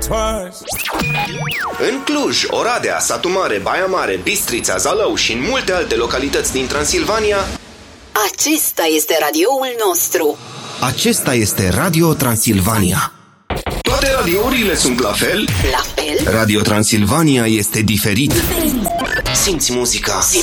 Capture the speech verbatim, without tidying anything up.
twice. În Cluj, Oradea, Satu Mare, Baia Mare, Bistrița, Zalău și în multe alte localități din Transilvania, acesta este radioul nostru. acesta este Radio Transilvania. Toate radiourile sunt la fel? La fel? Radio Transilvania este diferit. Simți muzica. Simți